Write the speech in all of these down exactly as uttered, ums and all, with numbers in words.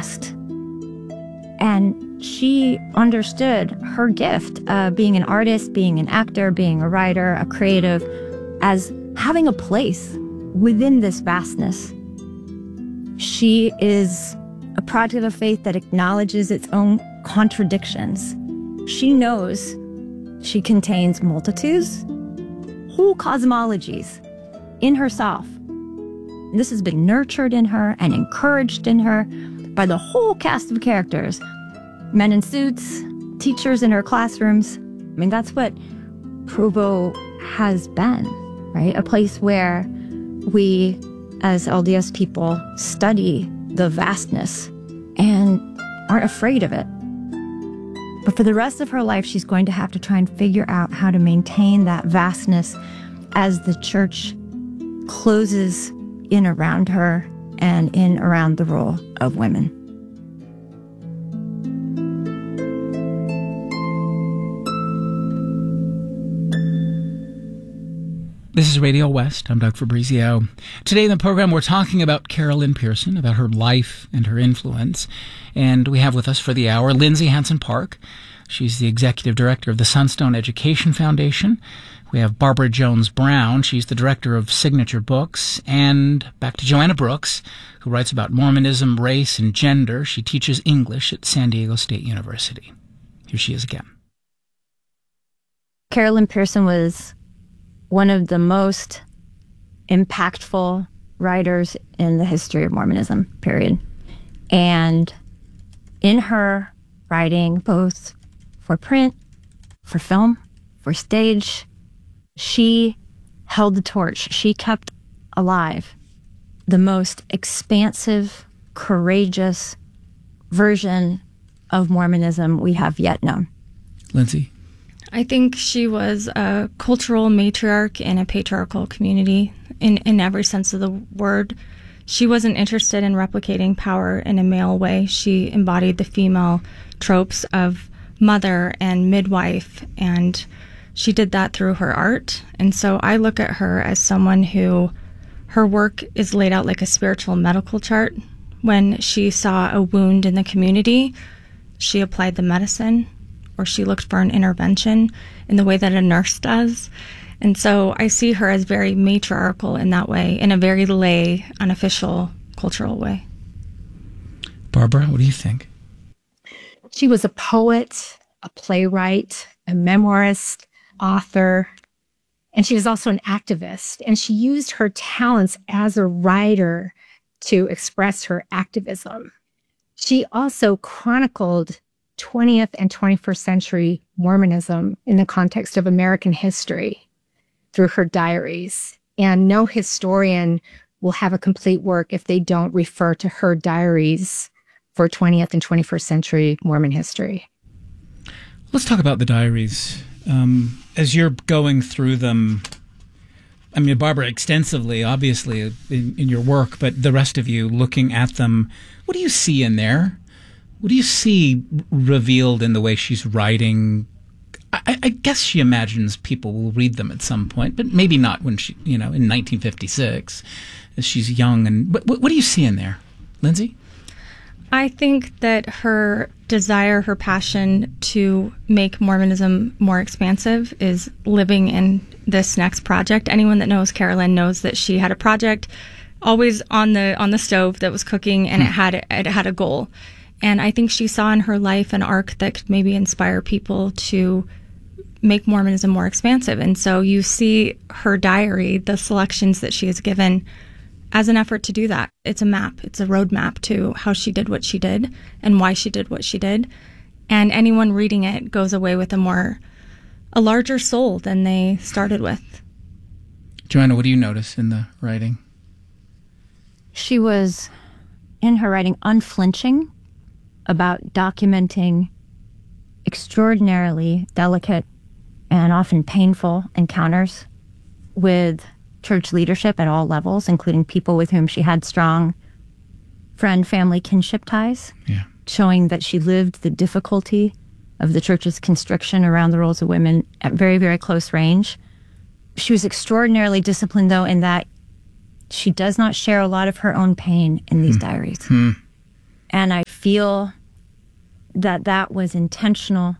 vast. And she understood her gift of being an artist, being an actor, being a writer, a creative, as having a place within this vastness. She is a product of a faith that acknowledges its own contradictions. She knows she contains multitudes, whole cosmologies in herself. And this has been nurtured in her and encouraged in her by the whole cast of characters. Men in suits, teachers in her classrooms. I mean, that's what Provo has been, right? A place where we, as L D S people, study the vastness and aren't afraid of it. But for the rest of her life, she's going to have to try and figure out how to maintain that vastness as the church closes in around her and in around the role of women. This is Radio West. I'm Doug Fabrizio. Today in the program, we're talking about Carolyn Pearson, about her life and her influence. And we have with us for the hour Lindsay Hansen-Park. She's the executive director of the Sunstone Education Foundation. We have Barbara Jones-Brown. She's the director of Signature Books. And back to Joanna Brooks, who writes about Mormonism, race, and gender. She teaches English at San Diego State University. Here she is again. Carolyn Pearson was one of the most impactful writers in the history of Mormonism, period. And in her writing, both for print, for film, for stage, she held the torch. She kept alive the most expansive, courageous version of Mormonism we have yet known. Lindsay? I think she was a cultural matriarch in a patriarchal community in, in every sense of the word. She wasn't interested in replicating power in a male way. She embodied the female tropes of mother and midwife, and she did that through her art. And so I look at her as someone who, her work is laid out like a spiritual medical chart. When she saw a wound in the community, she applied the medicine, or she looked for an intervention in the way that a nurse does. And so I see her as very matriarchal in that way, in a very lay, unofficial, cultural way. Barbara, what do you think? She was a poet, a playwright, a memoirist, author, and she was also an activist. And she used her talents as a writer to express her activism. She also chronicled twentieth and twenty-first century Mormonism in the context of American history through her diaries. And no historian will have a complete work if they don't refer to her diaries for twentieth and twenty-first century Mormon history. Let's talk about the diaries. Um, as you're going through them, I mean, Barbara, extensively, obviously, in, in your work, but the rest of you looking at them, what do you see in there? What do you see revealed in the way she's writing? I, I guess she imagines people will read them at some point, but maybe not when she, you know, in nineteen fifty-six, as she's young. And what, what do you see in there, Lindsay? I think that her desire, her passion to make Mormonism more expansive is living in this next project. Anyone that knows Carolyn knows that she had a project always on the on the stove that was cooking, and hmm. it had it had a goal. And I think she saw in her life an arc that could maybe inspire people to make Mormonism more expansive. And so you see her diary, the selections that she has given, as an effort to do that. It's a map. It's a roadmap to how she did what she did and why she did what she did. And anyone reading it goes away with a more, a larger soul than they started with. Joanna, what do you notice in the writing? She was, in her writing, unflinching about documenting extraordinarily delicate and often painful encounters with church leadership at all levels, including people with whom she had strong friend, family, kinship ties, yeah. showing that she lived the difficulty of the church's constriction around the roles of women at very, very close range. She was extraordinarily disciplined, though, in that she does not share a lot of her own pain in these hmm. diaries. Hmm. And I feel that that was intentional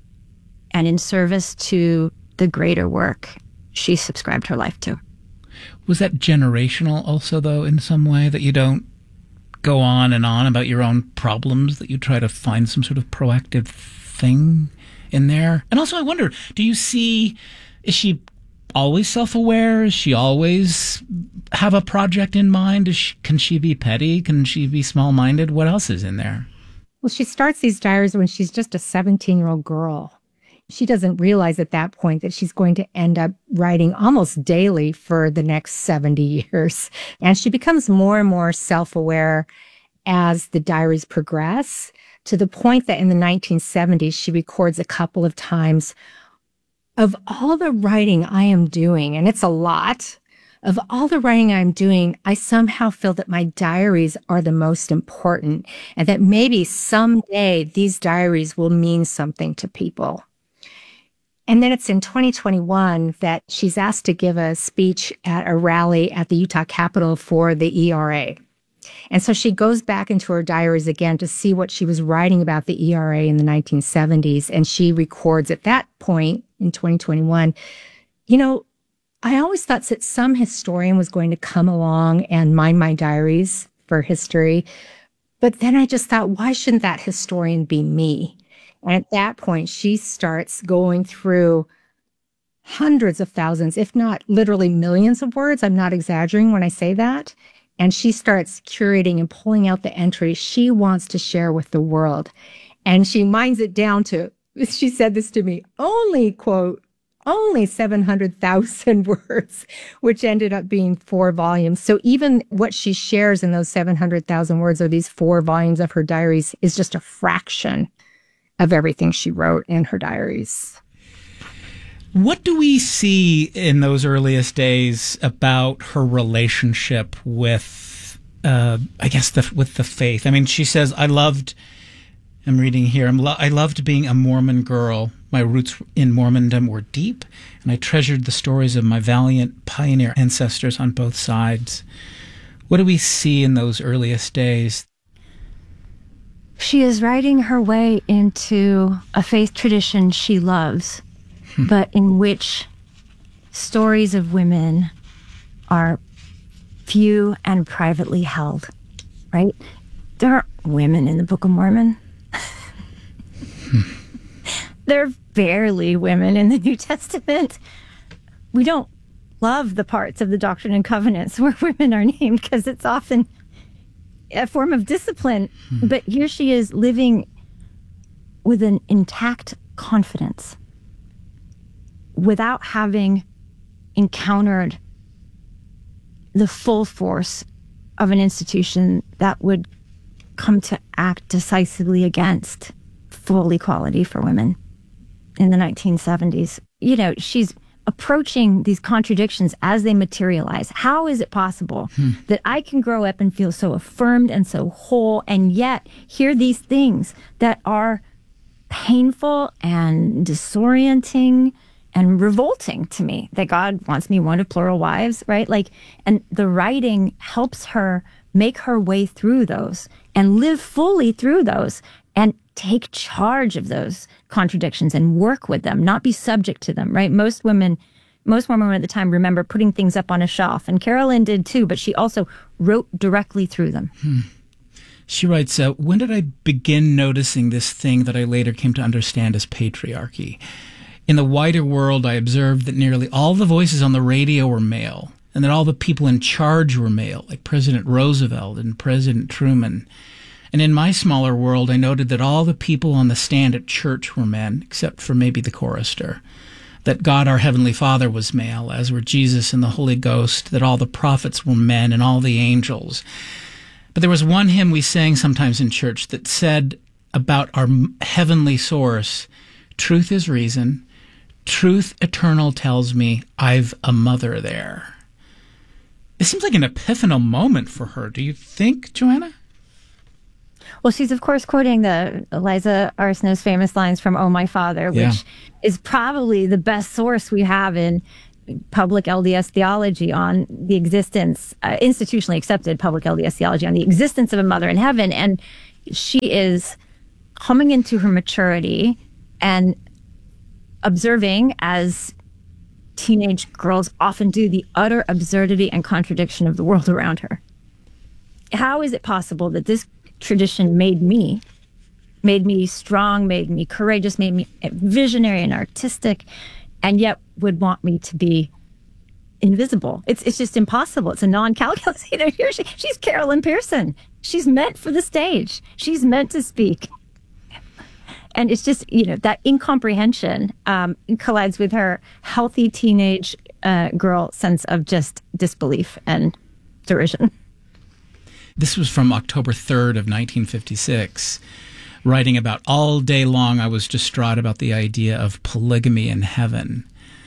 and in service to the greater work she subscribed her life to. Was that generational also, though, in some way, that you don't go on and on about your own problems, that you try to find some sort of proactive thing in there? And also, I wonder, do you see, is she always self-aware? Does she always have a project in mind? Is she, can she be petty? Can she be small-minded? What else is in there? Well, she starts these diaries when she's just a seventeen-year-old girl. She doesn't realize at that point that she's going to end up writing almost daily for the next seventy years. And she becomes more and more self-aware as the diaries progress, to the point that in the nineteen seventies, she records a couple of times, of all the writing I am doing, and it's a lot, of all the writing I'm doing, I somehow feel that my diaries are the most important, and that maybe someday these diaries will mean something to people. And then it's in twenty twenty-one that she's asked to give a speech at a rally at the Utah Capitol for the E R A. And so she goes back into her diaries again to see what she was writing about the E R A in the nineteen seventies. And she records at that point in twenty twenty-one, you know, I always thought that some historian was going to come along and mine my diaries for history. But then I just thought, why shouldn't that historian be me? And at that point, she starts going through hundreds of thousands, if not literally millions of words. I'm not exaggerating when I say that. And she starts curating and pulling out the entries she wants to share with the world. And she mines it down to, she said this to me, only, quote, only seven hundred thousand words, which ended up being four volumes. So even what she shares in those seven hundred thousand words, or these four volumes of her diaries, is just a fraction of everything she wrote in her diaries. What do we see in those earliest days about her relationship with, uh, I guess, the, with the faith? I mean, she says, I loved, I'm reading here, I'm lo- I loved being a Mormon girl. My roots in Mormondom were deep, and I treasured the stories of my valiant pioneer ancestors on both sides. What do we see in those earliest days? She is writing her way into a faith tradition she loves, hmm. but in which stories of women are few and privately held, right? There are women in the Book of Mormon. hmm. There are barely women in the New Testament. We don't love the parts of the Doctrine and Covenants where women are named because it's often a form of discipline. Hmm. But here she is living with an intact confidence without having encountered the full force of an institution that would come to act decisively against full equality for women in the nineteen seventies. You know, she's approaching these contradictions as they materialize. How is it possible hmm. that I can grow up and feel so affirmed and so whole, and yet hear these things that are painful and disorienting and revolting to me, that God wants me one of plural wives, right? Like, and the writing helps her make her way through those and live fully through those and take charge of those contradictions and work with them, not be subject to them, right? Most women, most women at the time remember putting things up on a shelf, and Carolyn did too, but she also wrote directly through them. Hmm. She writes, uh, when did I begin noticing this thing that I later came to understand as patriarchy? In the wider world, I observed that nearly all the voices on the radio were male, and that all the people in charge were male, like President Roosevelt and President Truman. And in my smaller world, I noted that all the people on the stand at church were men, except for maybe the chorister. That God, our Heavenly Father, was male, as were Jesus and the Holy Ghost, that all the prophets were men and all the angels. But there was one hymn we sang sometimes in church that said about our heavenly source, truth is reason, truth eternal tells me I've a mother there. It seems like an epiphanal moment for her. Do you think, Joanna? Well, she's, of course, quoting the Eliza R. Snow's famous lines from Oh, My Father, which yeah. is probably the best source we have in public L D S theology on the existence, uh, institutionally accepted public L D S theology on the existence of a mother in heaven. And, she is coming into her maturity and observing, as teenage girls often do, the utter absurdity and contradiction of the world around her. How is it possible that this tradition made me, made me strong, made me courageous, made me visionary and artistic, and yet would want me to be invisible? It's it's just impossible. It's a non-calculus. Here she, she's Carolyn Pearson. She's meant for the stage. She's meant to speak. And it's just, you know, that incomprehension um, collides with her healthy teenage uh, girl sense of just disbelief and derision. This was from October third of nineteen fifty-six, writing about all day long I was distraught about the idea of polygamy in heaven.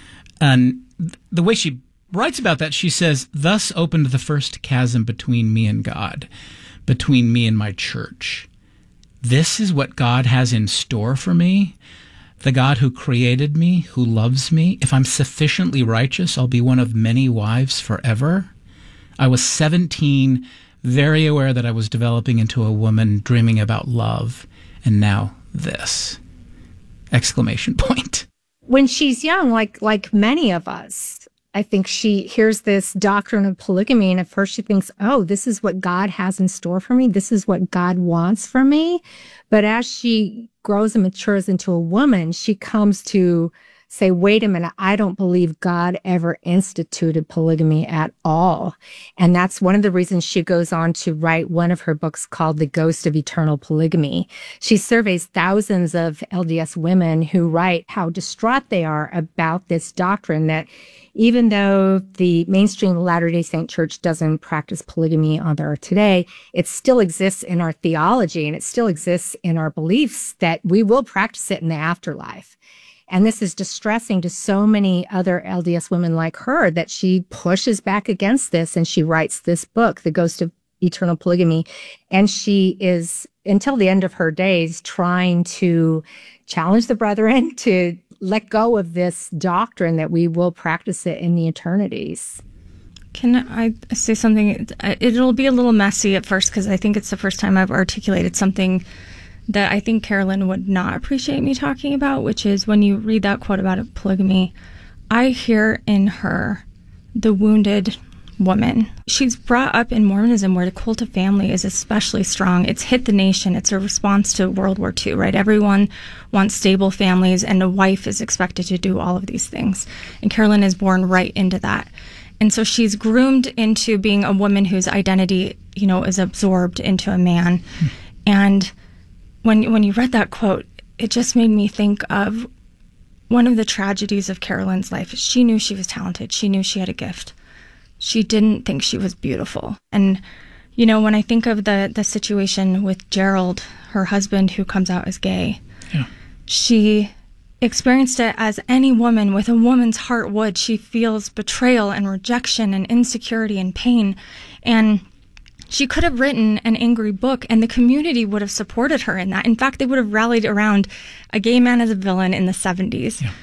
And the way she writes about that, she says, thus opened the first chasm between me and God, between me and my church. This is what God has in store for me, the God who created me, who loves me. If I'm sufficiently righteous, I'll be one of many wives forever. I was seventeen, very aware that I was developing into a woman dreaming about love, and now this. Exclamation point. When she's young, like like many of us, I think she hears this doctrine of polygamy, and at first she thinks, oh, this is what God has in store for me. This is what God wants for me. But as she grows and matures into a woman, she comes to say, wait a minute, I don't believe God ever instituted polygamy at all. And that's one of the reasons she goes on to write one of her books called The Ghost of Eternal Polygamy. She surveys thousands of L D S women who write how distraught they are about this doctrine that even though the mainstream Latter-day Saint Church doesn't practice polygamy on the earth today, it still exists in our theology and it still exists in our beliefs that we will practice it in the afterlife. And this is distressing to so many other L D S women like her that she pushes back against this and she writes this book, The Ghost of Eternal Polygamy. And she is, until the end of her days, trying to challenge the brethren to let go of this doctrine that we will practice it in the eternities. Can I say something? It'll be a little messy at first because I think it's the first time I've articulated something that I think Carolyn would not appreciate me talking about, which is when you read that quote about polygamy, I hear in her the wounded woman. She's brought up in Mormonism where the cult of family is especially strong. It's hit the nation. It's a response to World War Two, right? Everyone wants stable families and a wife is expected to do all of these things. And Carolyn is born right into that. And so she's groomed into being a woman whose identity, you know, is absorbed into a man. Hmm. And when when you read that quote, it just made me think of one of the tragedies of Carolyn's life. She knew she was talented. She knew she had a gift. She didn't think she was beautiful. And, you know, when I think of the, the situation with Gerald, her husband who comes out as gay, yeah. She experienced it as any woman with a woman's heart would. She feels betrayal and rejection and insecurity and pain. And she could have written an angry book and the community would have supported her in that. In fact, they would have rallied around a gay man as a villain in the seventies. Yeah.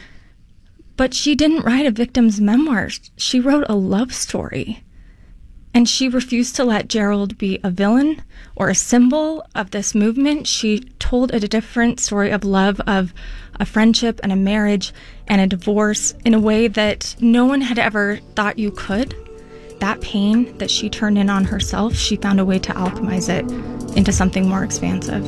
But she didn't write a victim's memoir. She wrote a love story. And she refused to let Gerald be a villain or a symbol of this movement. She told a different story of love, of a friendship and a marriage and a divorce in a way that no one had ever thought you could. That pain that she turned in on herself, she found a way to alchemize it into something more expansive.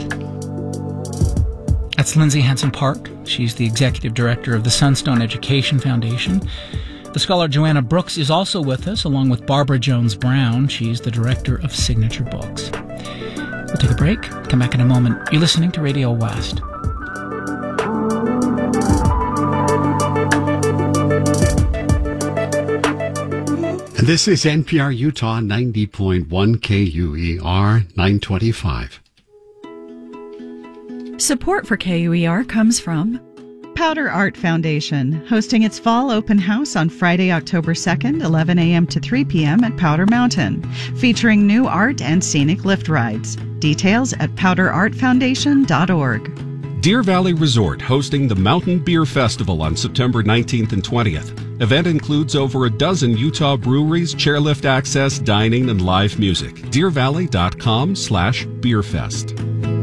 That's Lindsay Hansen-Park. She's the executive director of the Sunstone Education Foundation. The scholar Joanna Brooks is also with us, along with Barbara Jones-Brown. She's the director of Signature Books. We'll take a break. Come back in a moment. You're listening to Radio West. This is N P R Utah ninety point one K U E R nine twenty-five. Support for K U E R comes from Powder Art Foundation, hosting its fall open house on Friday, October second, eleven a.m. to three p.m. at Powder Mountain, featuring new art and scenic lift rides. Details at powder art foundation dot org. Deer Valley Resort hosting the Mountain Beer Festival on September nineteenth and twentieth. Event includes over a dozen Utah breweries, chairlift access, dining, and live music. deer valley dot com slash beerfest.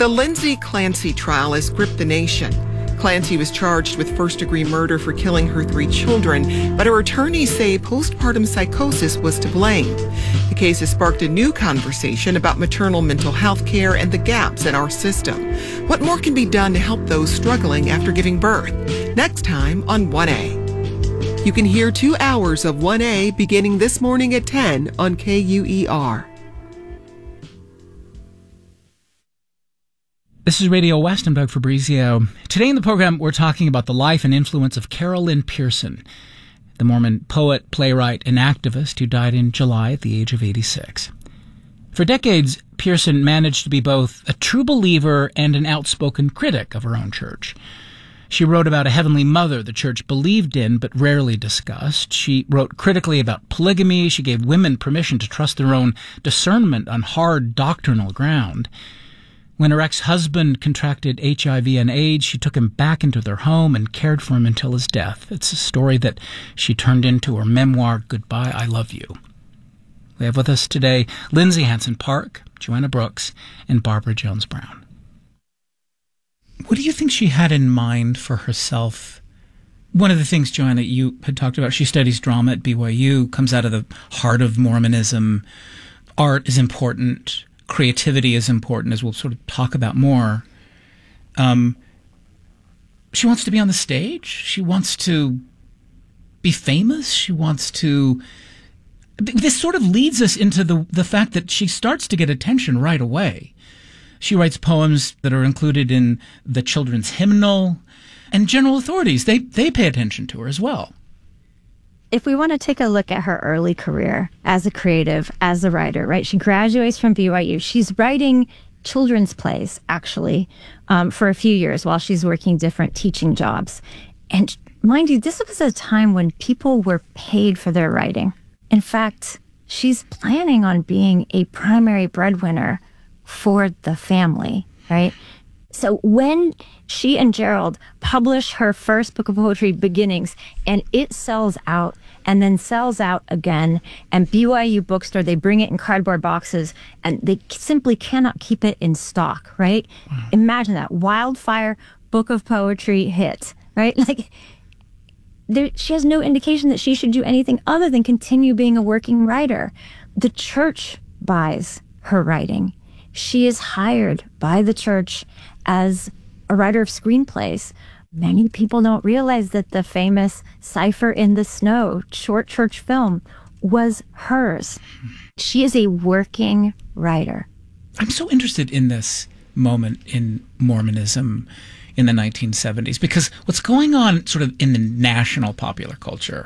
The Lindsay Clancy trial has gripped the nation. Clancy was charged with first-degree murder for killing her three children, but her attorneys say postpartum psychosis was to blame. The case has sparked a new conversation about maternal mental health care and the gaps in our system. What more can be done to help those struggling after giving birth? Next time on one A. You can hear two hours of one A beginning this morning at ten on K U E R. This is Radio West. I'm Doug Fabrizio. Today in the program, we're talking about the life and influence of Carol Lynn Pearson, the Mormon poet, playwright, and activist who died in July at the age of eighty-six. For decades, Pearson managed to be both a true believer and an outspoken critic of her own church. She wrote about a heavenly mother the church believed in but rarely discussed. She wrote critically about polygamy. She gave women permission to trust their own discernment on hard doctrinal ground. When her ex-husband contracted H I V and AIDS, she took him back into their home and cared for him until his death. It's a story that she turned into her memoir, Goodbye, I Love You. We have with us today Lindsay Hansen-Park, Joanna Brooks, and Barbara Jones-Brown. What do you think she had in mind for herself? One of the things, Joanna, you had talked about, she studies drama at B Y U, comes out of the heart of Mormonism. Art is important. Creativity is important, as we'll sort of talk about more. Um, she wants to be on the stage. She wants to be famous. She wants to... This sort of leads us into the, the fact that she starts to get attention right away. She writes poems that are included in the children's hymnal, and general authorities, they, they pay attention to her as well. If we want to take a look at her early career as a creative, as a writer, right? She graduates from B Y U. She's writing children's plays, actually, um, for a few years while she's working different teaching jobs. And mind you, this was a time when people were paid for their writing. In fact, she's planning on being a primary breadwinner for the family, right? So when she and Gerald publish her first book of poetry, Beginnings, and it sells out and then sells out again, and B Y U bookstore, they bring it in cardboard boxes and they simply cannot keep it in stock, right? Wow. Imagine that. Wildfire book of poetry hit, right? Like, there, she has no indication that she should do anything other than continue being a working writer. The church buys her writing. She is hired by the church as a writer of screenplays. Many people don't realize that the famous Cipher in the Snow short church film was hers. She is a working writer. I'm so interested in this moment in Mormonism in the nineteen seventies, because what's going on sort of in the national popular culture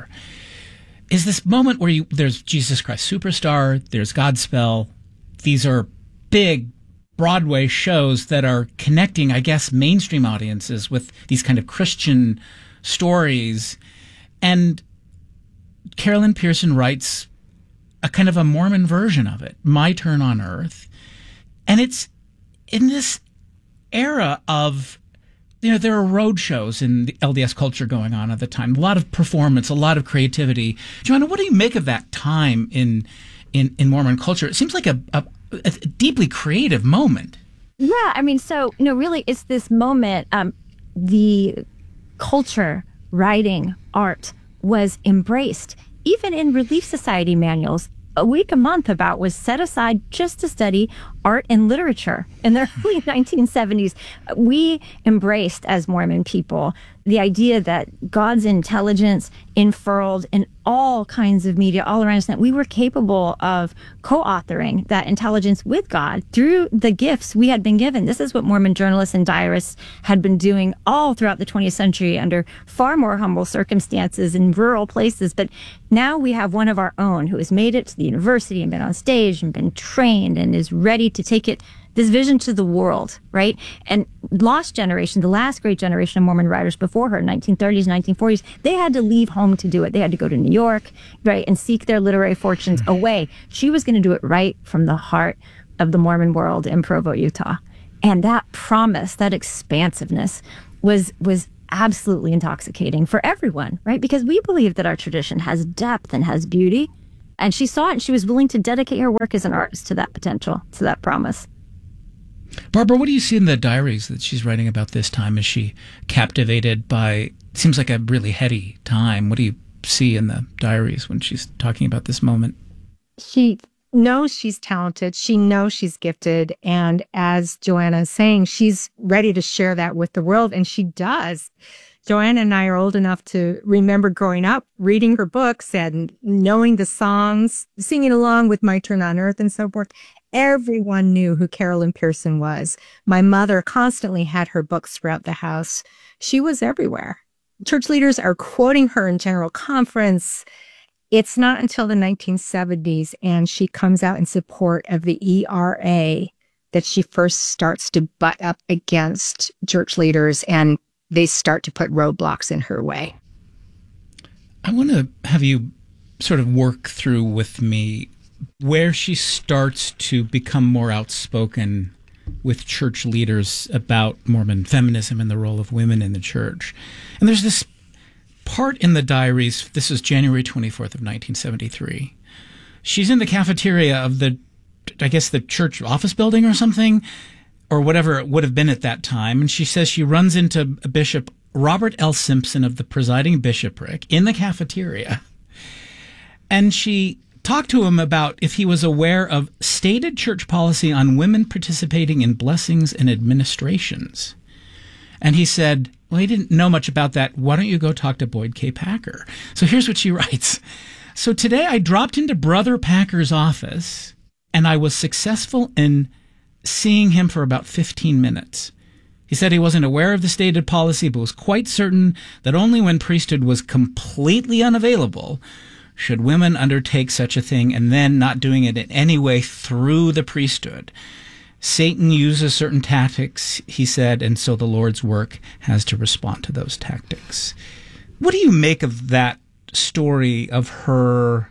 is this moment where you, there's Jesus Christ Superstar, there's Godspell. These are big Broadway shows that are connecting, I guess, mainstream audiences with these kind of Christian stories. And Carol Lynn Pearson writes a kind of a Mormon version of it, My Turn on Earth. And it's in this era of, you know, there are road shows in the L D S culture going on at the time, a lot of performance, a lot of creativity. Joanna, what do you make of that time in in, in Mormon culture? It seems like a, a a deeply creative moment. Yeah, I mean, so, you know, really it's this moment, um, the culture, writing, art was embraced. Even in Relief Society manuals, a week a month about was set aside just to study art and literature. In the early nineteen seventies, we embraced, as Mormon people, the idea that God's intelligence unfurled in all kinds of media all around us, that we were capable of co-authoring that intelligence with God through the gifts we had been given. This is what Mormon journalists and diarists had been doing all throughout the twentieth century under far more humble circumstances in rural places. But now we have one of our own who has made it to the university and been on stage and been trained and is ready to take it, this vision, to the world, right? And lost generation, the last great generation of Mormon writers before her, nineteen thirties, nineteen forties, they had to leave home to do it. They had to go to New York, right, and seek their literary fortunes away. She was going to do it right from the heart of the Mormon world in Provo, Utah. And that promise, that expansiveness was was absolutely intoxicating for everyone, right? Because we believe that our tradition has depth and has beauty. And she saw it, and she was willing to dedicate her work as an artist to that potential, to that promise. Barbara, what do you see in the diaries that she's writing about this time? Is she captivated by, it seems like a really heady time. What do you see in the diaries when she's talking about this moment? She knows she's talented. She knows she's gifted. And as Joanna is saying, she's ready to share that with the world. And she does. Joanna and I are old enough to remember growing up, reading her books and knowing the songs, singing along with My Turn on Earth and so forth. Everyone knew who Carolyn Pearson was. My mother constantly had her books throughout the house. She was everywhere. Church leaders are quoting her in General Conference. It's not until the nineteen seventies and she comes out in support of the E R A that she first starts to butt up against church leaders, and they start to put roadblocks in her way. I want to have you sort of work through with me where she starts to become more outspoken with church leaders about Mormon feminism and the role of women in the church. And there's this part in the diaries, this is January twenty-fourth of nineteen seventy-three. She's in the cafeteria of the, I guess, the church office building or something, or whatever it would have been at that time. And she says she runs into Bishop Robert L. Simpson of the presiding bishopric in the cafeteria. And she talked to him about if he was aware of stated church policy on women participating in blessings and administrations. And he said, well, he didn't know much about that. Why don't you go talk to Boyd K. Packer? So here's what she writes. So today I dropped into Brother Packer's office, and I was successful in seeing him for about fifteen minutes. He said he wasn't aware of the stated policy, but was quite certain that only when priesthood was completely unavailable should women undertake such a thing, and then not doing it in any way through the priesthood. Satan uses certain tactics, he said, and so the Lord's work has to respond to those tactics. What do you make of that story of her,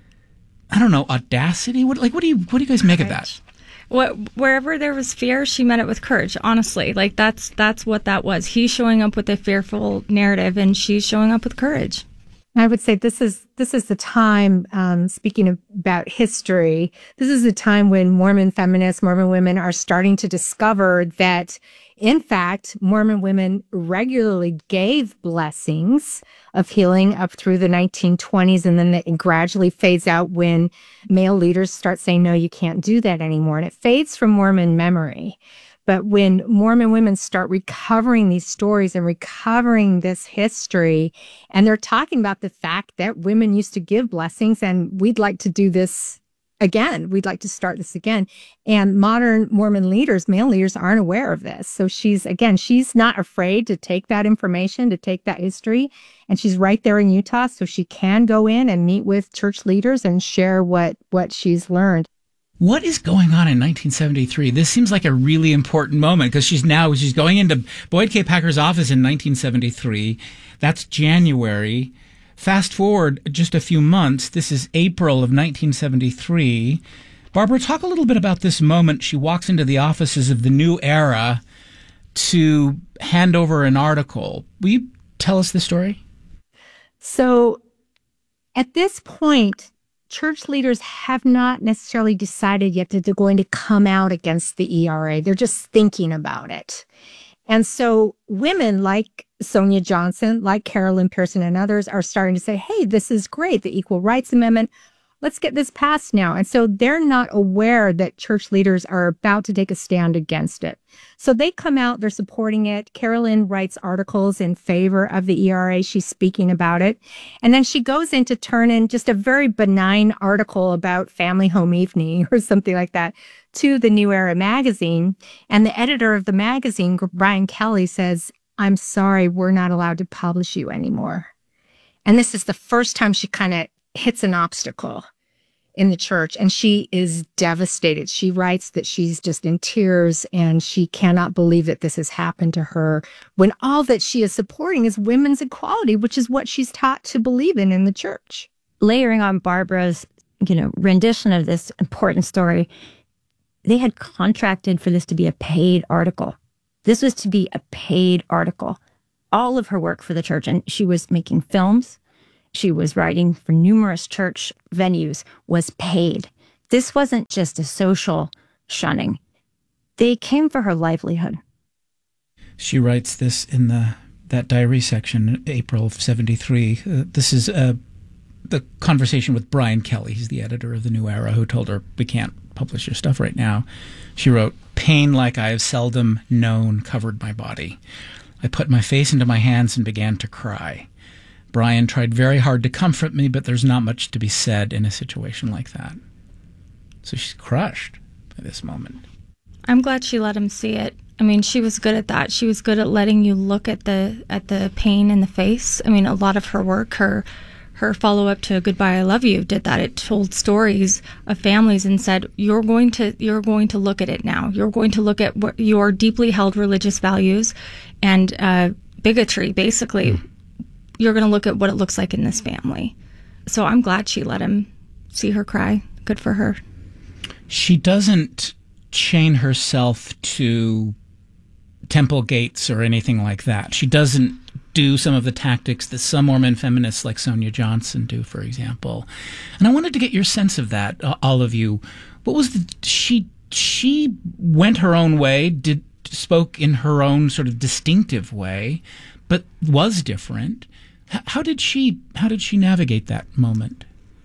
I don't know, audacity? What like what do you what do you guys make of that? What, wherever there was fear, she met it with courage, honestly. Like, that's that's what that was. He's showing up with a fearful narrative, and she's showing up with courage. I would say this is this is the time, um, speaking of, about history, this is the time when Mormon feminists, Mormon women are starting to discover that, in fact, Mormon women regularly gave blessings of healing up through the nineteen twenties, and then it gradually fades out when male leaders start saying, no, you can't do that anymore. And it fades from Mormon memory. But when Mormon women start recovering these stories and recovering this history, and they're talking about the fact that women used to give blessings, and we'd like to do this again. We'd like to start this again. And modern Mormon leaders, male leaders, aren't aware of this. So she's, again, she's not afraid to take that information, to take that history. And she's right there in Utah, so she can go in and meet with church leaders and share what, what she's learned. What is going on in nineteen seventy-three? This seems like a really important moment because she's now, she's going into Boyd K. Packer's office in nineteen seventy-three. That's January. Fast forward just a few months. This is April of nineteen seventy-three. Barbara, talk a little bit about this moment. She walks into the offices of the New Era to hand over an article. Will you tell us the story? So at this point, church leaders have not necessarily decided yet that they're going to come out against the E R A. They're just thinking about it. And so women like Sonia Johnson, like Carolyn Pearson and others are starting to say, hey, this is great, the Equal Rights Amendment. Let's get this passed now. And so they're not aware that church leaders are about to take a stand against it. So they come out, they're supporting it. Carolyn writes articles in favor of the E R A. She's speaking about it. And then she goes in to turn in just a very benign article about family home evening or something like that to the New Era magazine. And the editor of the magazine, Brian Kelly, says, I'm sorry, we're not allowed to publish you anymore. And this is the first time she kind of hits an obstacle in the church, and she is devastated. She writes that she's just in tears and she cannot believe that this has happened to her when all that she is supporting is women's equality, which is what she's taught to believe in in the church. Layering on Barbara's, you know, rendition of this important story, they had contracted for this to be a paid article. This was to be a paid article. All of her work for the church, and she was making films. She was writing for numerous church venues, was paid. This wasn't just a social shunning. they came for her livelihood. She writes this in the that diary section, April of seventy-three. Uh, this is uh, the conversation with Brian Kelly. He's the editor of The New Era, who told her, we can't publish your stuff right now. She wrote, "Pain like I have seldom known covered my body. I put my face into my hands and began to cry. Brian tried very hard to comfort me, but there's not much to be said in a situation like that." So she's crushed by this moment. I'm glad she let him see it. I mean, she was good at that. She was good at letting you look at the at the pain in the face. I mean, a lot of her work, her her follow-up to Goodbye, I Love You, did that. It told stories of families and said, you're going to you're going to look at it now. You're going to look at what your deeply held religious values and uh, bigotry, basically. Mm. You're going to look at what it looks like in this family. So I'm glad she let him see her cry. Good for her. She doesn't chain herself to temple gates or anything like that. She doesn't do some of the tactics that some Mormon feminists like Sonia Johnson do, for example. And I wanted to get your sense of that, all of you. What was the, she, she went her own way, did, spoke in her own sort of distinctive way, but was different. How did she, how did she navigate that moment?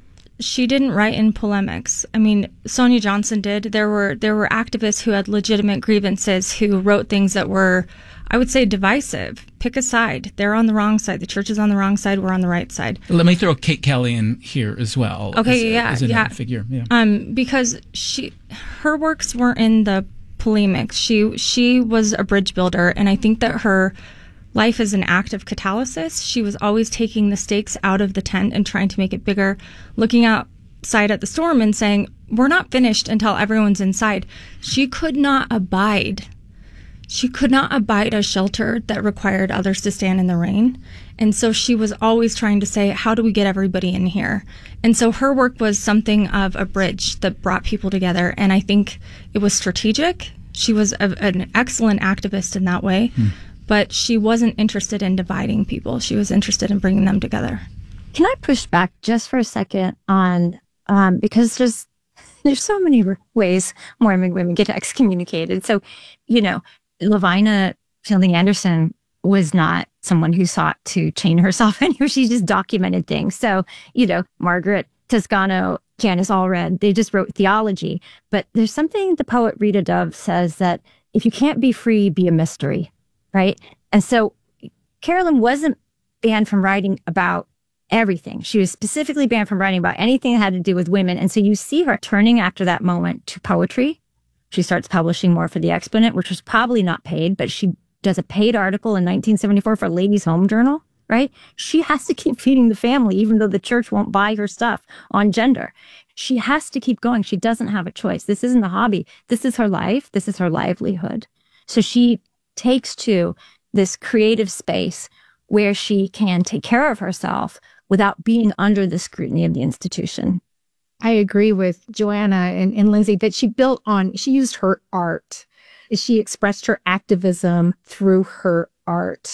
She didn't write in polemics. I mean, Sonia Johnson did. There were there were activists who had legitimate grievances who wrote things that were, I would say, divisive. Pick a side. They're on the wrong side. The church is on the wrong side. We're on the right side. Let me throw Kate Kelly in here as well. Okay, as, yeah, as a yeah. Figure. Yeah. Um, because she, her works weren't in the polemics. She she was a bridge builder, and I think that her life is an act of catalysis. She was always taking the stakes out of the tent and trying to make it bigger, looking outside at the storm and saying, we're not finished until everyone's inside. She could not abide. She could not abide a shelter that required others to stand in the rain. And so she was always trying to say, how do we get everybody in here? And so her work was something of a bridge that brought people together. And I think it was strategic. She was a, an excellent activist in that way. Hmm. But she wasn't interested in dividing people. She was interested in bringing them together. Can I push back just for a second on, um, because there's there's so many ways Mormon women get excommunicated. So, you know, Lavina Fielding Anderson was not someone who sought to chain herself anywhere. She just documented things. So, you know, Margaret Toscano, Janice Allred, they just wrote theology. But there's something the poet Rita Dove says that if you can't be free, be a mystery. Right. And so Carolyn wasn't banned from writing about everything. She was specifically banned from writing about anything that had to do with women. And so you see her turning after that moment to poetry. She starts publishing more for The Exponent, which was probably not paid, but she does a paid article in nineteen seventy-four for Ladies' Home Journal. Right. She has to keep feeding the family, even though the church won't buy her stuff on gender. She has to keep going. She doesn't have a choice. This isn't a hobby. This is her life. This is her livelihood. So she takes to this creative space where she can take care of herself without being under the scrutiny of the institution. I agree with Joanna and, and Lindsay that she built on, she used her art. She expressed her activism through her art.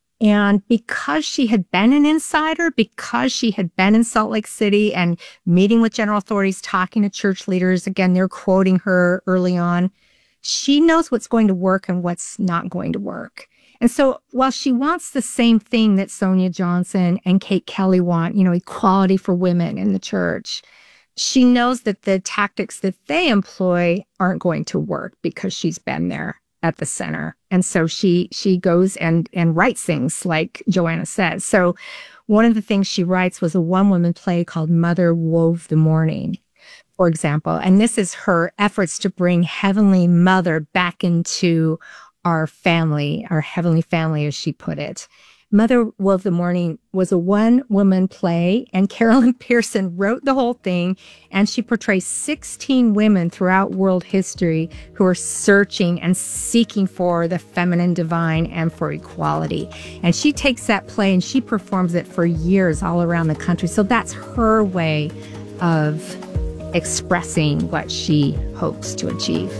And because she had been an insider, because she had been in Salt Lake City and meeting with general authorities, talking to church leaders, again, they're quoting her early on, she knows what's going to work and what's not going to work. And so while she wants the same thing that Sonia Johnson and Kate Kelly want, you know, equality for women in the church, she knows that the tactics that they employ aren't going to work because she's been there at the center. And so she she goes and, and writes things like Joanna says. So one of the things she writes was a one-woman play called Mother Wove the Morning, for example. And this is her efforts to bring Heavenly Mother back into our family, our heavenly family, as she put it. Mother Wove the Morning was a one-woman play, and Carolyn Pearson wrote the whole thing, and she portrays sixteen women throughout world history who are searching and seeking for the feminine divine and for equality. And she takes that play and she performs it for years all around the country. So that's her way of expressing what she hopes to achieve.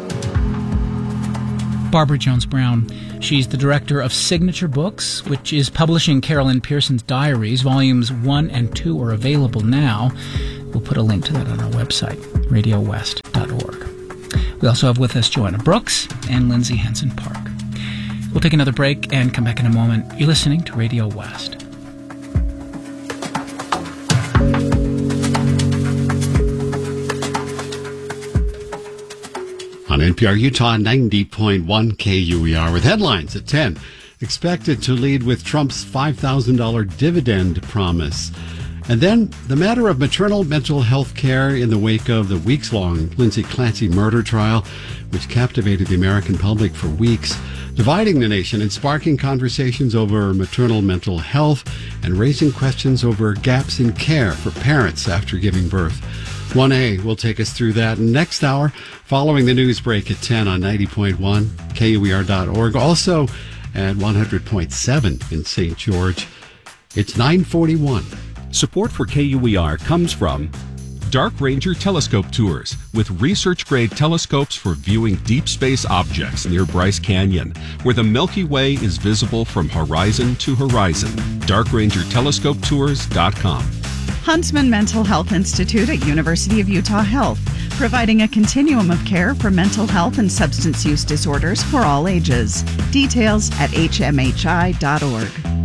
Barbara Jones Brown. She's the director of Signature Books, which is publishing Carolyn Pearson's diaries. Volumes one and two are available now. We'll put a link to that on our website, radio west dot org. We also have with us Joanna Brooks and Lindsay Hansen Park. We'll take another break and come back in a moment. You're listening to Radio West. On N P R Utah ninety point one K U E R with headlines at ten. Expected to lead with Trump's five thousand dollars dividend promise. And then the matter of maternal mental health care in the wake of the weeks-long Lindsay Clancy murder trial, which captivated the American public for weeks, dividing the nation and sparking conversations over maternal mental health and raising questions over gaps in care for parents after giving birth. one A will take us through that next hour, following the news break at ten on ninety point one, K U E R dot org, also at one hundred point seven in Saint George. It's nine forty-one. Support for K U E R comes from Dark Ranger Telescope Tours, with research-grade telescopes for viewing deep space objects near Bryce Canyon, where the Milky Way is visible from horizon to horizon. dark ranger telescope tours dot com. Huntsman Mental Health Institute at University of Utah Health, providing a continuum of care for mental health and substance use disorders for all ages. Details at H M H I dot org.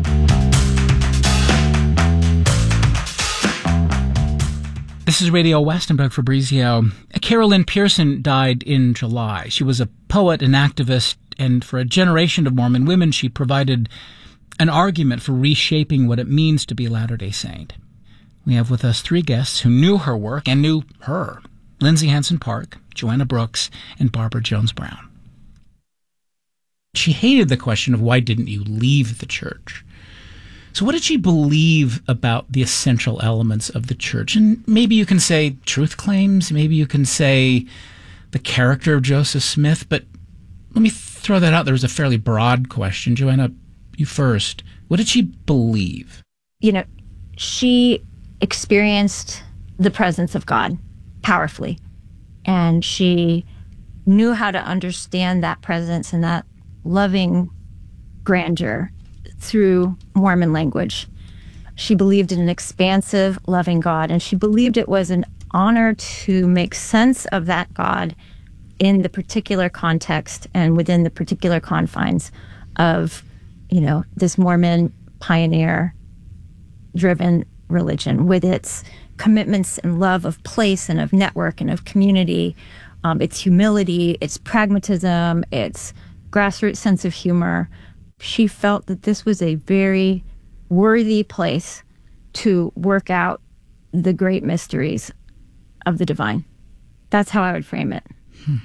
This is Radio West. I'm Doug Fabrizio. Carolyn Pearson died in July. She was a poet and activist, and for a generation of Mormon women, she provided an argument for reshaping what it means to be a Latter-day Saint. We have with us three guests who knew her work and knew her: Lindsay Hansen Park, Joanna Brooks, and Barbara Jones Brown. She hated the question of why didn't you leave the church? So what did she believe about the essential elements of the church? And maybe you can say truth claims, maybe you can say the character of Joseph Smith, but let me throw that out there as a fairly broad question. Joanna, you first. What did she believe? You know, she experienced the presence of God powerfully, and she knew how to understand that presence and that loving grandeur through Mormon language. She believed in an expansive, loving God, and she believed it was an honor to make sense of that God in the particular context and within the particular confines of, you know, this Mormon pioneer-driven religion, with its commitments and love of place and of network and of community, um, its humility, its pragmatism, its grassroots sense of humor. She felt that this was a very worthy place to work out the great mysteries of the divine. That's how I would frame it. Hmm.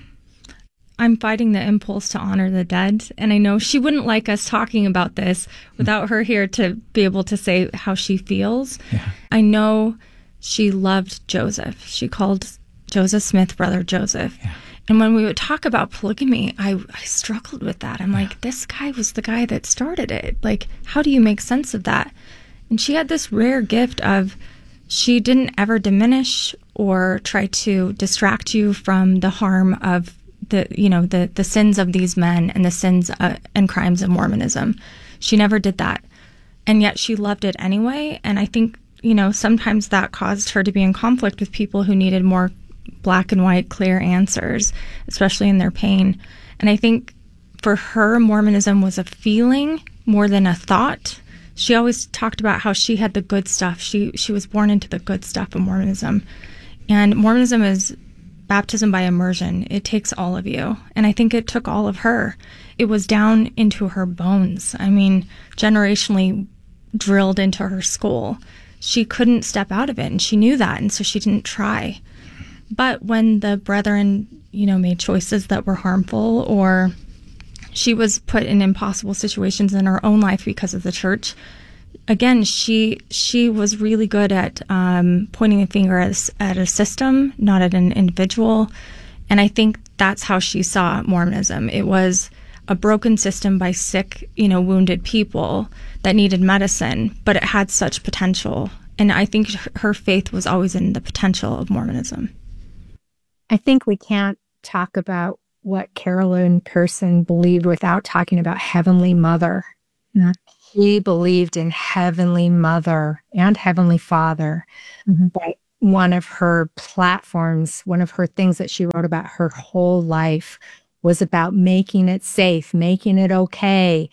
I'm fighting the impulse to honor the dead, and I know she wouldn't like us talking about this without her here to be able to say how she feels. Yeah. I know she loved Joseph. She called Joseph Smith Brother Joseph. Yeah. And when we would talk about polygamy, I, I struggled with that. I'm like, this guy was the guy that started it. Like, how do you make sense of that? And she had this rare gift of, she didn't ever diminish or try to distract you from the harm of the, you know, the, the sins of these men and the sins uh, and crimes of Mormonism. She never did that. And yet she loved it anyway. And I think, you know, sometimes that caused her to be in conflict with people who needed more black and white, clear answers, especially in their pain. And I think for her, Mormonism was a feeling more than a thought. She always talked about how she had the good stuff. She she was born into the good stuff of Mormonism. And Mormonism is baptism by immersion. It takes all of you. And I think it took all of her. It was down into her bones. I mean, generationally drilled into her skull. She couldn't step out of it, and she knew that, and so she didn't try. But when the brethren, you know, made choices that were harmful, or she was put in impossible situations in her own life because of the church, again, she she was really good at um, pointing a finger at, at a system, not at an individual. And I think that's how she saw Mormonism. It was a broken system by sick, you know, wounded people that needed medicine, but it had such potential. And I think her faith was always in the potential of Mormonism. I think we can't talk about what Carolyn Pearson believed without talking about Heavenly Mother. Yeah. She believed in Heavenly Mother and Heavenly Father. Mm-hmm. But one of her platforms, one of her things that she wrote about her whole life was about making it safe, making it okay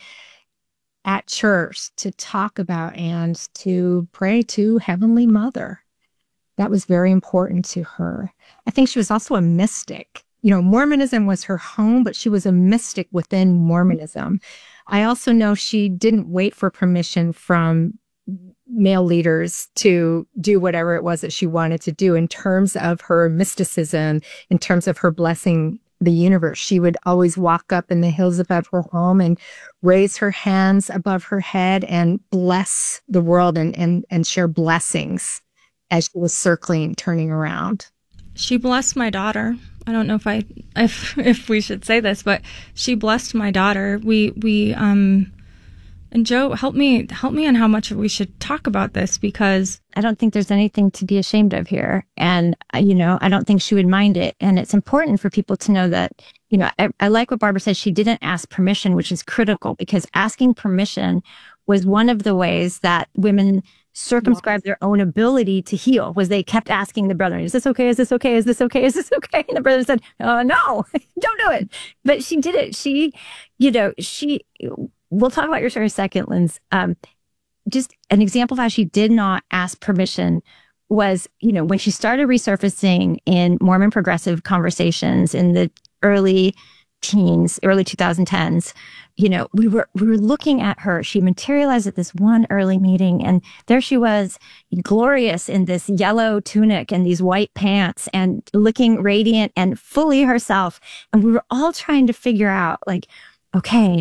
at church to talk about and to pray to Heavenly Mother. That was very important to her. I think she was also a mystic. You know, Mormonism was her home, but she was a mystic within Mormonism. I also know she didn't wait for permission from male leaders to do whatever it was that she wanted to do in terms of her mysticism, in terms of her blessing the universe. She would always walk up in the hills above her home and raise her hands above her head and bless the world and, and, and share blessings as she was circling, turning around. She blessed my daughter. I don't know if I, if, if we should say this, but she blessed my daughter. We, we, um, and Joe, help me, help me on how much we should talk about this, because I don't think there's anything to be ashamed of here. And, you know, I don't think she would mind it. And it's important for people to know that, you know, I, I like what Barbara said. She didn't ask permission, which is critical, because asking permission was one of the ways that women circumscribed their own ability to heal, was they kept asking the brother, is this okay? Is this okay? Is this okay? Is this okay? And the brother said, oh, no, don't do it. But she did it. She, you know, she, we'll talk about your story in a second, Linz. Um, just an example of how she did not ask permission was, you know, when she started resurfacing in Mormon progressive conversations in the early teens, early twenty tens, you know, we were we were looking at her. She materialized at this one early meeting, and there she was, glorious in this yellow tunic and these white pants, and looking radiant and fully herself. And we were all trying to figure out, like, okay,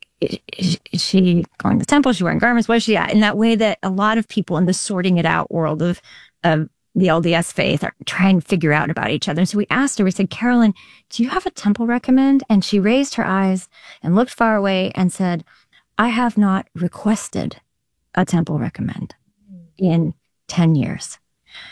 is, is she going to the temple? Is she wearing garments? What is she at? In that way that a lot of people in the sorting it out world of of the L D S faith are trying to figure out about each other. And so we asked her, we said, Carolyn, do you have a temple recommend? And she raised her eyes and looked far away and said, I have not requested a temple recommend in ten years.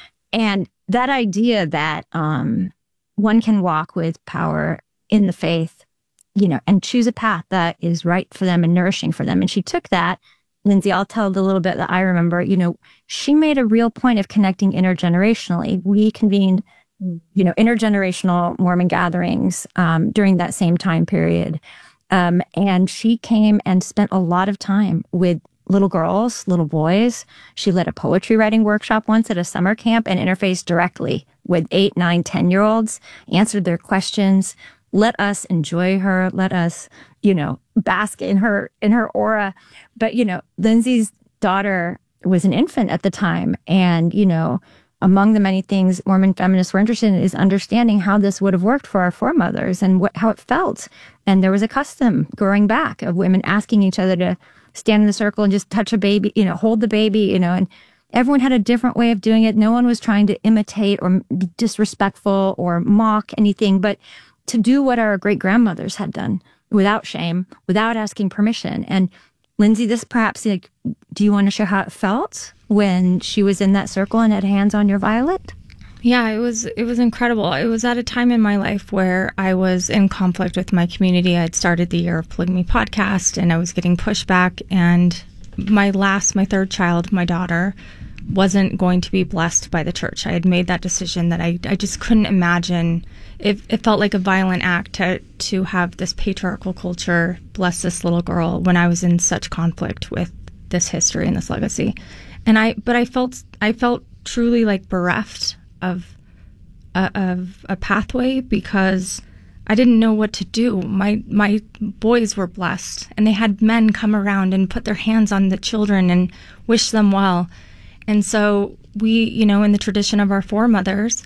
And that idea that um, one can walk with power in the faith, you know, and choose a path that is right for them and nourishing for them. And she took that. Lindsay, I'll tell the little bit that I remember, you know, she made a real point of connecting intergenerationally. We convened, you know, intergenerational Mormon gatherings um, during that same time period. Um, and she came and spent a lot of time with little girls, little boys. She led a poetry writing workshop once at a summer camp and interfaced directly with eight, nine, ten-year-olds, answered their questions, let us enjoy her, let us, you know, bask in her, in her aura. But, you know, Lindsay's daughter was an infant at the time. And, you know, among the many things Mormon feminists were interested in is understanding how this would have worked for our foremothers and what, how it felt. And there was a custom growing back of women asking each other to stand in the circle and just touch a baby, you know, hold the baby, you know, and everyone had a different way of doing it. No one was trying to imitate or be disrespectful or mock anything, but to do what our great grandmothers had done without shame, without asking permission. And Lindsay, this perhaps, like, do you want to share how it felt when she was in that circle and had hands on your violet? Yeah, it was it was incredible. It was at a time in my life where I was in conflict with my community. I had started the Year of Polygamy podcast, and I was getting pushback. And my last, my third child, my daughter, wasn't going to be blessed by the church. I had made that decision that I, I just couldn't imagine. It, it felt like a violent act to to have this patriarchal culture bless this little girl when I was in such conflict with this history and this legacy. And I, but I felt I felt truly like bereft of a, of a pathway, because I didn't know what to do. My my boys were blessed, and they had men come around and put their hands on the children and wish them well. And so we, you know, in the tradition of our foremothers,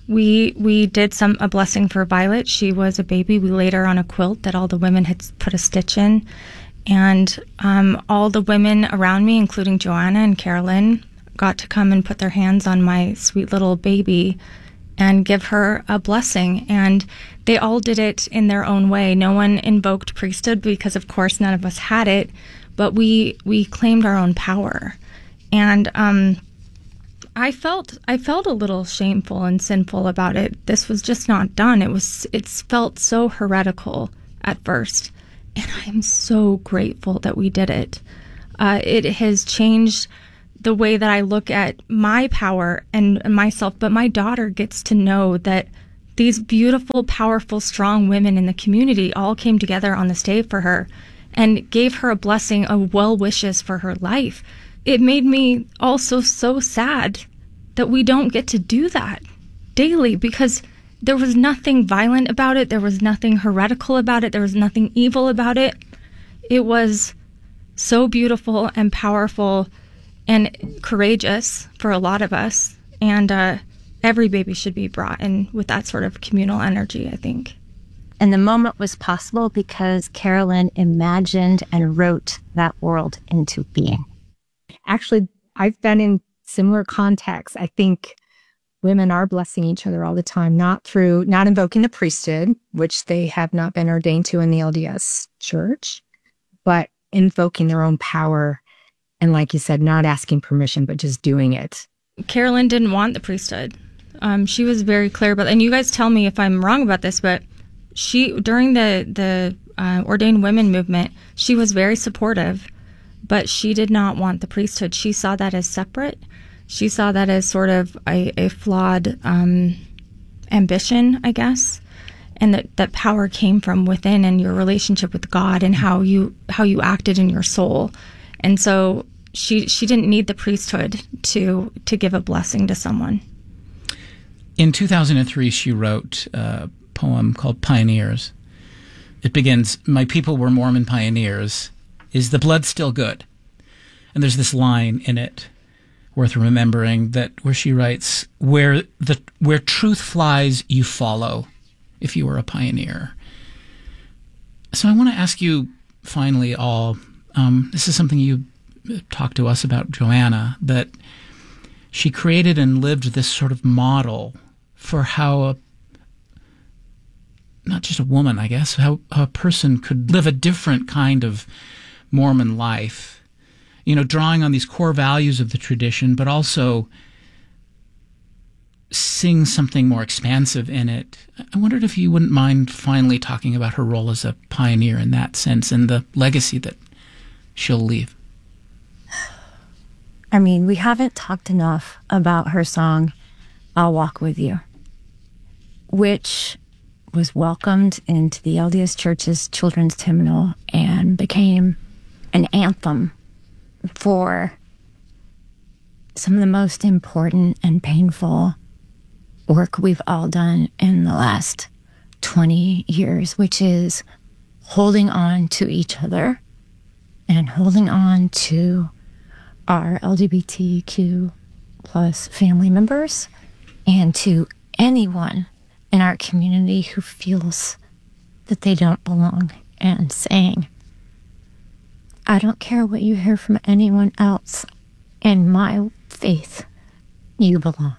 we we did some a blessing for Violet. She was a baby. We laid her on a quilt that all the women had put a stitch in. And um, all the women around me, including Joanna and Carolyn, got to come and put their hands on my sweet little baby and give her a blessing. And they all did it in their own way. No one invoked priesthood because, of course, none of us had it. But we we claimed our own power. And um, I felt I felt a little shameful and sinful about it. This was just not done. It was it felt so heretical at first, and I am so grateful that we did it. Uh, it has changed the way that I look at my power and myself, but my daughter gets to know that these beautiful, powerful, strong women in the community all came together on this day for her and gave her a blessing of well wishes for her life. It made me also so sad that we don't get to do that daily, because there was nothing violent about it. There was nothing heretical about it. There was nothing evil about it. It was so beautiful and powerful and courageous for a lot of us. And uh, every baby should be brought in with that sort of communal energy, I think. And the moment was possible because Carolyn imagined and wrote that world into being. Actually, I've been in similar contexts. I think women are blessing each other all the time, not through, not invoking the priesthood, which they have not been ordained to in the L D S church, but invoking their own power. And like you said, not asking permission, but just doing it. Carolyn didn't want the priesthood. Um, she was very clear about, and you guys tell me if I'm wrong about this, but she, during the, the uh, ordained women movement, she was very supportive, but she did not want the priesthood. She saw that as separate. She saw that as sort of a, a flawed um, ambition, I guess, and that, that power came from within and your relationship with God and how you how you acted in your soul. And so she she didn't need the priesthood to to give a blessing to someone. In two thousand three, she wrote a poem called Pioneers. It begins, "My people were Mormon pioneers. Is the blood still good?" And there's this line in it worth remembering, that where she writes, where the where truth flies, you follow, if you were a pioneer. So I want to ask you finally all, um, this is something you talked to us about, Joanna, that she created and lived this sort of model for how a, not just a woman, I guess, how, how a person could live a different kind of Mormon life. You know, drawing on these core values of the tradition, but also seeing something more expansive in it. I wondered if you wouldn't mind finally talking about her role as a pioneer in that sense and the legacy that she'll leave. I mean, we haven't talked enough about her song, "I'll Walk With You," which was welcomed into the L D S Church's children's hymnal and became an anthem for some of the most important and painful work we've all done in the last twenty years, which is holding on to each other and holding on to our L G B T Q plus family members and to anyone in our community who feels that they don't belong, and saying, I don't care what you hear from anyone else. In my faith, you belong.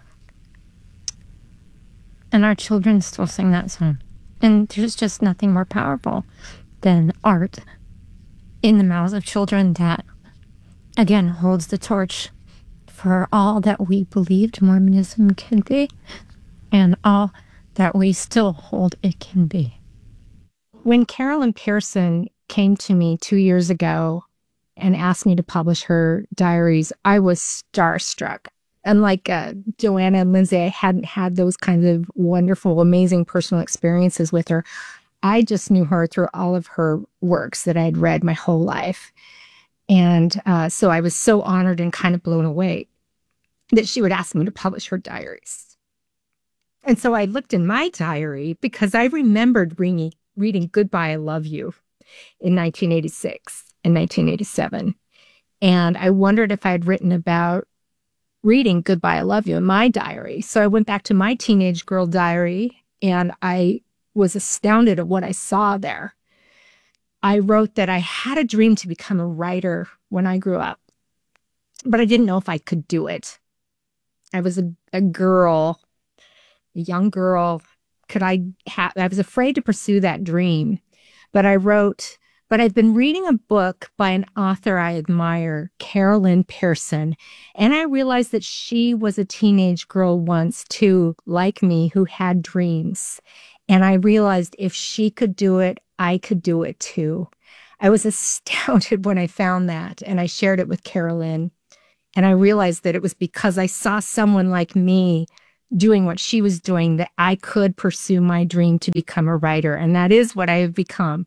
And our children still sing that song. And there's just nothing more powerful than art in the mouths of children that, again, holds the torch for all that we believed Mormonism can be and all that we still hold it can be. When Carolyn Pearson came to me two years ago and asked me to publish her diaries, I was starstruck. Unlike uh, Joanna and Lindsay, I hadn't had those kinds of wonderful, amazing personal experiences with her. I just knew her through all of her works that I had read my whole life. And uh, so I was so honored and kind of blown away that she would ask me to publish her diaries. And so I looked in my diary because I remembered reading, reading Goodbye, I Love You in nineteen eighty-six and nineteen eighty-seven. And I wondered if I had written about reading Goodbye, I Love You in my diary. So I went back to my teenage girl diary and I was astounded at what I saw there. I wrote that I had a dream to become a writer when I grew up, but I didn't know if I could do it. I was a, a girl, a young girl. Could I have, I was afraid to pursue that dream, but I wrote, but I've been reading a book by an author I admire, Carolyn Pearson, and I realized that she was a teenage girl once too, like me, who had dreams. And I realized if she could do it, I could do it too. I was astounded when I found that, and I shared it with Carolyn. And I realized that it was because I saw someone like me doing what she was doing that I could pursue my dream to become a writer. And that is what I have become.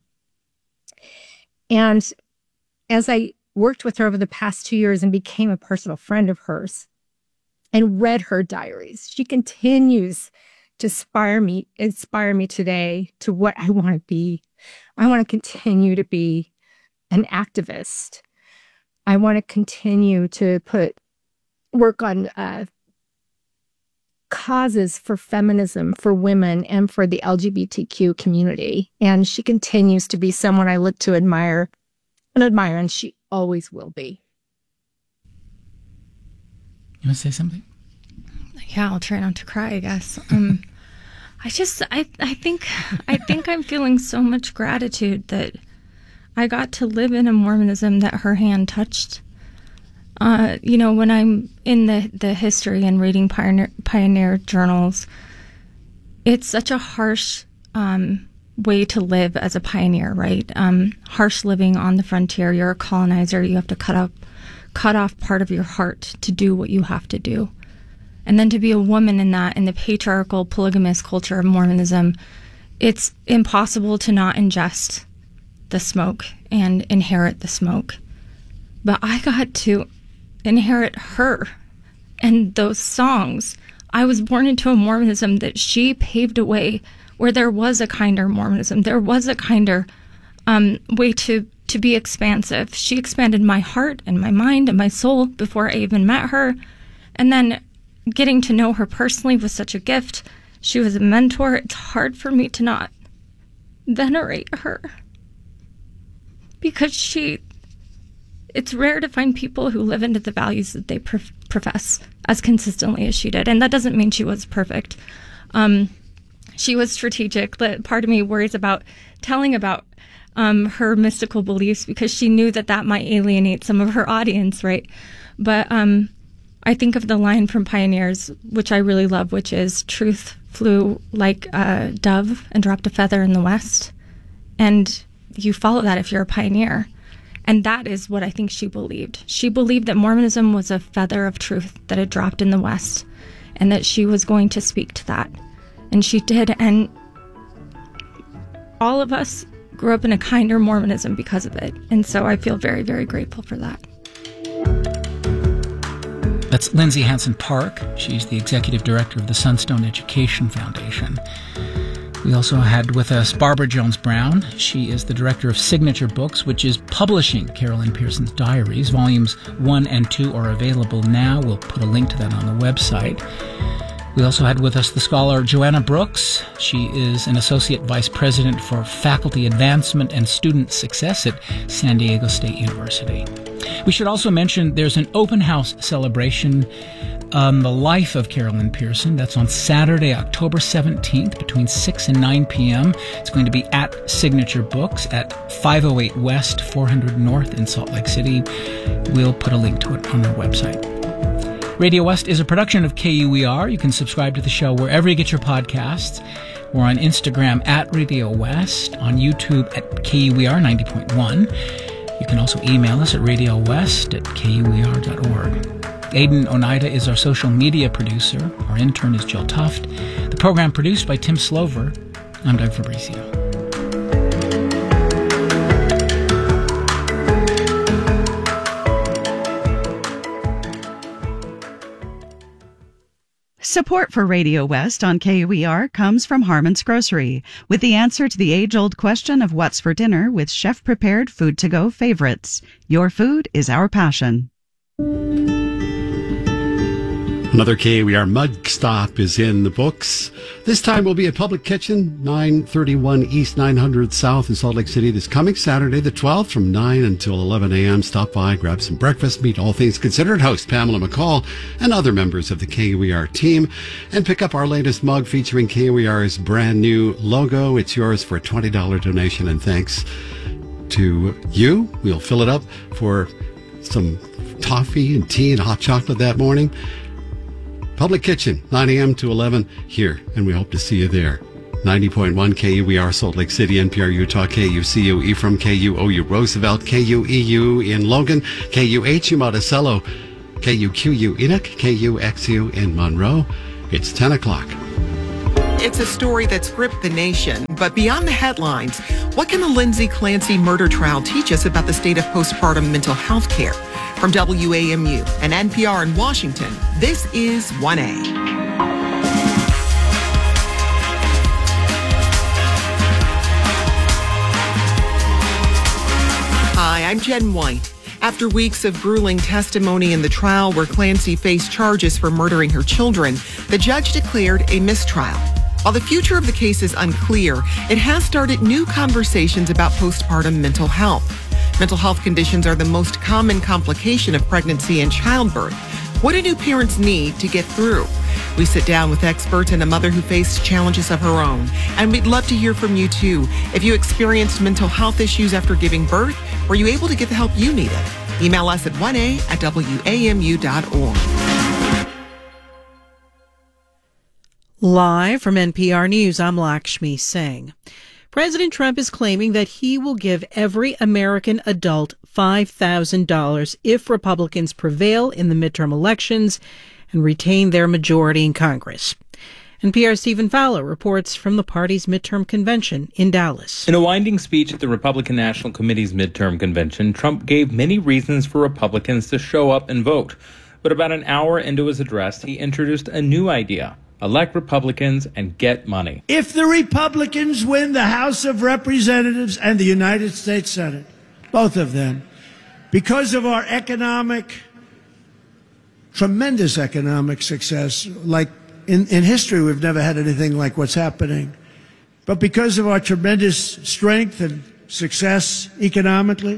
And as I worked with her over the past two years and became a personal friend of hers and read her diaries, she continues to inspire me, inspire me today to what I want to be. I want to continue to be an activist. I want to continue to put work on uh, causes for feminism, for women, and for the L G B T Q community. And she continues to be someone I look to admire and admire, and she always will be. You want to say something? Yeah, I'll try not to cry, I guess. Um, I just, I, I think, I think I'm feeling so much gratitude that I got to live in a Mormonism that her hand touched. Uh, you know, when I'm in the, the history and reading pioneer, pioneer journals, it's such a harsh um, way to live as a pioneer, right? Um, harsh living on the frontier. You're a colonizer. You have to cut up, cut off part of your heart to do what you have to do. And then to be a woman in that, in the patriarchal, polygamous culture of Mormonism, it's impossible to not ingest the smoke and inherit the smoke. But I got to inherit her and those songs. I was born into a Mormonism that she paved a way where there was a kinder Mormonism. There was a kinder um, way to, to be expansive. She expanded my heart and my mind and my soul before I even met her. And then getting to know her personally was such a gift. She was a mentor. It's hard for me to not venerate her because she, it's rare to find people who live into the values that they prof- profess as consistently as she did. And that doesn't mean she was perfect. Um, she was strategic. But part of me worries about telling about um, her mystical beliefs because she knew that that might alienate some of her audience, right? But um, I think of the line from Pioneers, which I really love, which is, truth flew like a dove and dropped a feather in the west. And you follow that if you're a pioneer. And that is what I think she believed. She believed that Mormonism was a feather of truth that had dropped in the west and that she was going to speak to that. And she did. And all of us grew up in a kinder Mormonism because of it. And so I feel very, very grateful for that. That's Lindsay Hansen Park. She's the executive director of the Sunstone Education Foundation. We also had with us Barbara Jones Brown. She is the director of Signature Books, which is publishing Carolyn Pearson's diaries. Volumes one and two are available now. We'll put a link to that on the website. We also had with us the scholar Joanna Brooks. She is an associate vice president for faculty advancement and student success at San Diego State University. We should also mention there's an open house celebration on the life of Carolyn Pearson. That's on Saturday, October seventeenth, between six and nine p.m. It's going to be at Signature Books at five oh eight West, four hundred North in Salt Lake City. We'll put a link to it on our website. Radio West is a production of K U E R. You can subscribe to the show wherever you get your podcasts. We're on Instagram at Radio West, on YouTube at K U E R ninety point one. You can also email us at radiowest at K U E R dot org. Aiden Oneida is our social media producer. Our intern is Jill Tuft. The program produced by Tim Slover. I'm Doug Fabricio. Support for Radio West on K U E R comes from Harmon's Grocery, with the answer to the age-old question of what's for dinner with chef-prepared food-to-go favorites. Your food is our passion. Another K U E R mug stop is in the books. This time we'll be at Public Kitchen, nine thirty-one East nine hundred South in Salt Lake City this coming Saturday, the twelfth, from nine until eleven a.m. Stop by, grab some breakfast, meet All Things Considered host Pamela McCall and other members of the K U E R team, and pick up our latest mug featuring K U E R's brand new logo. It's yours for a twenty dollars donation, and thanks to you. We'll fill it up for some toffee and tea and hot chocolate that morning. Public Kitchen, nine a.m. to eleven here, and we hope to see you there. ninety point one K U E R Salt Lake City, N P R Utah, K U C U Ephraim, K U O U Roosevelt, K U E U in Logan, K U H U Monticello, K U Q U Enoch, K U X U in Monroe. It's ten o'clock. It's a story that's gripped the nation, but beyond the headlines, what can the Lindsay Clancy murder trial teach us about the state of postpartum mental health care? From W A M U and N P R in Washington, this is one A. Hi, I'm Jen White. After weeks of grueling testimony in the trial where Clancy faced charges for murdering her children, the judge declared a mistrial. While the future of the case is unclear, it has started new conversations about postpartum mental health. Mental health conditions are the most common complication of pregnancy and childbirth. What do new parents need to get through? We sit down with experts and a mother who faced challenges of her own. And we'd love to hear from you too. If you experienced mental health issues after giving birth, were you able to get the help you needed? Email us at one a at W A M U dot org. Live from N P R News, I'm Lakshmi Singh. President Trump is claiming that he will give every American adult five thousand dollars if Republicans prevail in the midterm elections and retain their majority in Congress. N P R's Stephen Fowler reports from the party's midterm convention in Dallas. In a winding speech at the Republican National Committee's midterm convention, Trump gave many reasons for Republicans to show up and vote. But about an hour into his address, he introduced a new idea. Elect Republicans and get money. If the Republicans win the House of Representatives and the United States Senate, both of them, because of our economic, tremendous economic success, like in, in history we've never had anything like what's happening, but because of our tremendous strength and success economically,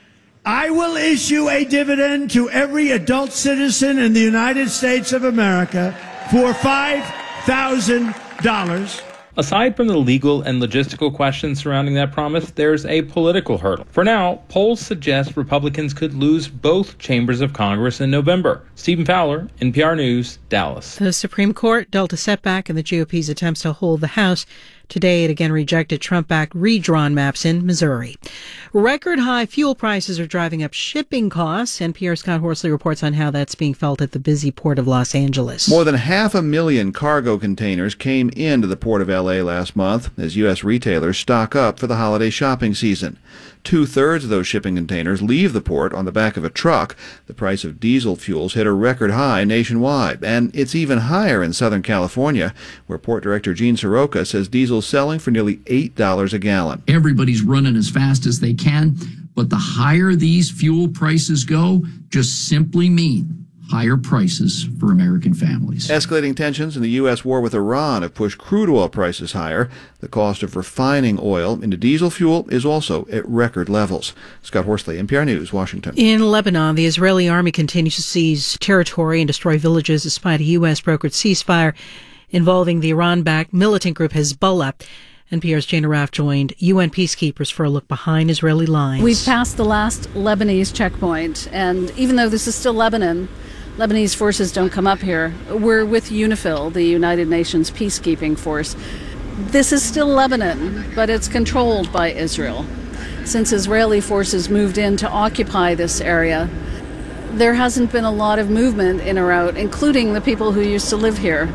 I will issue a dividend to every adult citizen in the United States of America for five thousand dollars. Aside from the legal and logistical questions surrounding that promise, there's a political hurdle. For now, polls suggest Republicans could lose both chambers of Congress in November. Stephen Fowler, N P R News, Dallas. The Supreme Court dealt a setback in the G O P's attempts to hold the House. Today, it again rejected Trump-backed redrawn maps in Missouri. Record-high fuel prices are driving up shipping costs. N P R's Scott Horsley reports on how that's being felt at the busy port of Los Angeles. More than half a million cargo containers came into the port of L A last month as U S retailers stock up for the holiday shopping season. Two-thirds of those shipping containers leave the port on the back of a truck. The price of diesel fuels hit a record high nationwide, and it's even higher in Southern California, where Port Director Gene Soroka says diesel's selling for nearly eight dollars a gallon. Everybody's running as fast as they can, but the higher these fuel prices go, just simply mean higher prices for American families. Escalating tensions in the U S war with Iran have pushed crude oil prices higher. The cost of refining oil into diesel fuel is also at record levels. Scott Horsley, N P R News, Washington. In Lebanon, the Israeli army continues to seize territory and destroy villages despite a U S-brokered ceasefire involving the Iran-backed militant group Hezbollah. N P R's Jane Arraf joined U N peacekeepers for a look behind Israeli lines. We've passed the last Lebanese checkpoint, and even though this is still Lebanon, Lebanese forces don't come up here. We're with UNIFIL, the United Nations peacekeeping force. This is still Lebanon, but it's controlled by Israel. Since Israeli forces moved in to occupy this area, there hasn't been a lot of movement in or out, including the people who used to live here.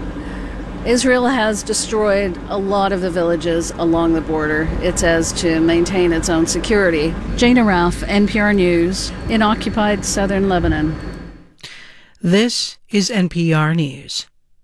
Israel has destroyed a lot of the villages along the border, it says, to maintain its own security. Jane Arraf, N P R News, in occupied southern Lebanon. This is N P R News.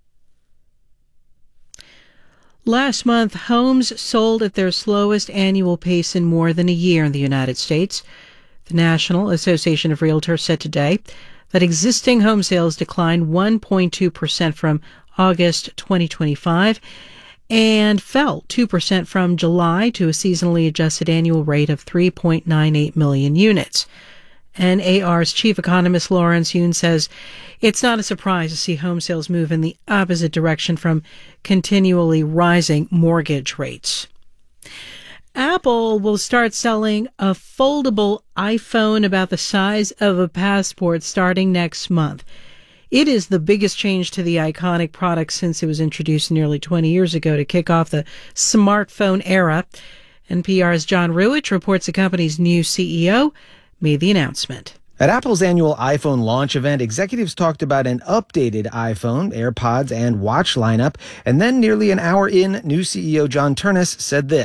Last month, homes sold at their slowest annual pace in more than a year in the United States. The National Association of Realtors said today that existing home sales declined one point two percent from August twenty twenty-five and fell two percent from July to a seasonally adjusted annual rate of three point nine eight million units. N A R's chief economist Lawrence Yun says it's not a surprise to see home sales move in the opposite direction from continually rising mortgage rates. Apple will start selling a foldable iPhone about the size of a passport starting next month. It is the biggest change to the iconic product since it was introduced nearly twenty years ago to kick off the smartphone era. N P R's John Ruwitch reports the company's new C E O made the announcement. At Apple's annual iPhone launch event, executives talked about an updated iPhone, AirPods, and Watch lineup. And then nearly an hour in, new C E O John Ternus said this.